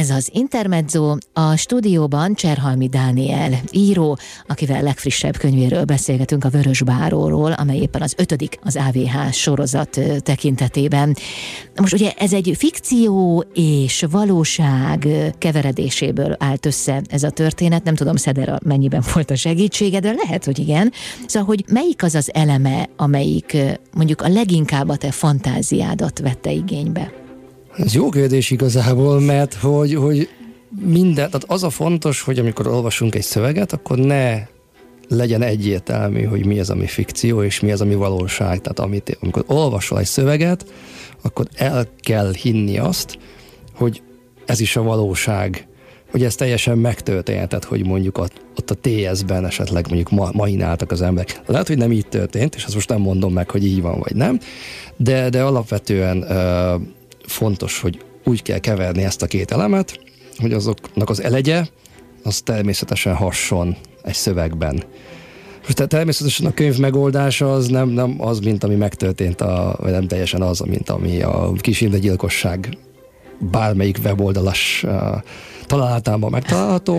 Ez az Intermezzo, a stúdióban Cserhalmi Dániel író, akivel legfrissebb könyvéről beszélgetünk, a Vörös Báróról, amely éppen az 5. az AVH sorozat tekintetében. Most ugye ez egy fikció és valóság keveredéséből állt össze ez a történet, nem tudom, Szeder, mennyiben volt a segítsége, de lehet, hogy igen. Szóval, hogy melyik az az eleme, amelyik mondjuk a leginkább a te fantáziádat vette igénybe? Ez jó kérdés igazából, mert hogy minden, tehát az a fontos, hogy amikor olvasunk egy szöveget, akkor ne legyen egyértelmű, hogy mi az, ami fikció, és mi az, ami valóság. Tehát amikor olvasol egy szöveget, akkor el kell hinni azt, hogy ez is a valóság, hogy ez teljesen megtörtént, tehát hogy mondjuk ott a TS-ben esetleg mondjuk maináltak az emberek. Lehet, hogy nem így történt, és azt most nem mondom meg, hogy így van, vagy nem, de alapvetően fontos, hogy úgy kell keverni ezt a két elemet, hogy azoknak az elegye, az természetesen hasson egy szövegben. Most természetesen a könyv megoldása az nem az, mint ami megtörtént, vagy nem teljesen az, mint ami a Kis Imre gyilkosság bármelyik weboldalas találatában megtalálható.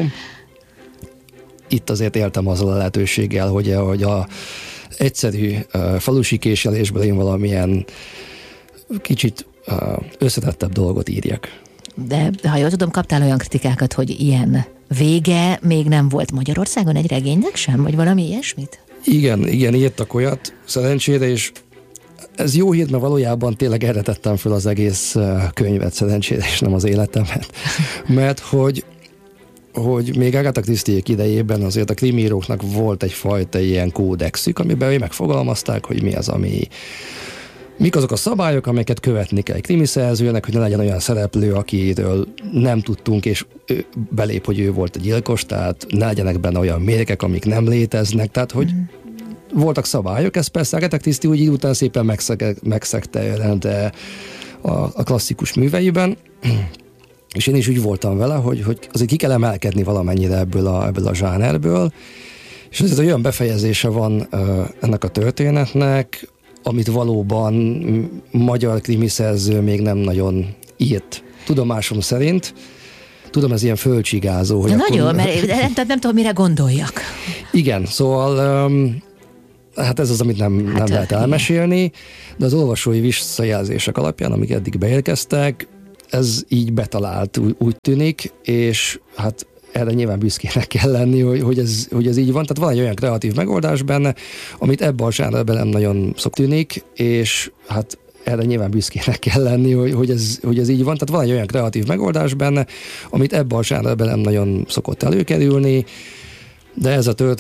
Itt azért éltem azzal a lehetőséggel, hogy a egyszerű falusi késelésből én valamilyen kicsit összetettebb dolgot írjak. De ha jól tudom, kaptál olyan kritikákat, hogy ilyen vége még nem volt Magyarországon egy regénynek sem, vagy valami ilyesmit? Igen, írtak olyat, szerencsére, és ez jó hír, mert valójában tényleg erre tettem fel az egész könyvet, szerencsére, és nem az életemet. Mert hogy még Agatha Christie-ék idejében azért a krimíróknak volt egyfajta ilyen kódexük, amiben ők megfogalmazták, hogy mi az, mik azok a szabályok, amelyeket követni kell egy krimiszerzőnek, hogy ne legyen olyan szereplő, akiről nem tudtunk, és belép, hogy ő volt a gyilkos, tehát ne legyenek benne olyan mérgek, amik nem léteznek, tehát hogy voltak szabályok, ez persze Agatha Christie úgy után szépen megszegte de a klasszikus műveiben, és én is úgy voltam vele, hogy azért ki kell emelkedni valamennyire ebből a zsánerből, és azért olyan befejezése van ennek a történetnek, amit valóban magyar krimiszerző még nem nagyon írt. Tudomásom szerint. Tudom, ez ilyen földcsigázó. Hogy nagyon, mert nem tudom, mire gondoljak. Igen, szóval hát ez az, amit nem lehet elmesélni, de az olvasói visszajelzések alapján, amik eddig beérkeztek, ez így betalált, úgy tűnik, és hát erre nyilván büszkének kell lenni, hogy ez így van. Tehát van egy olyan kreatív megoldás benne, amit ebben a zsánerben nem nagyon tűnik, és hát erre nyilván büszkének kell lenni, hogy ez így van. Tehát van egy olyan kreatív megoldás benne, amit ebben a zsánerben nem nagyon szokott előkerülni, de ez a történet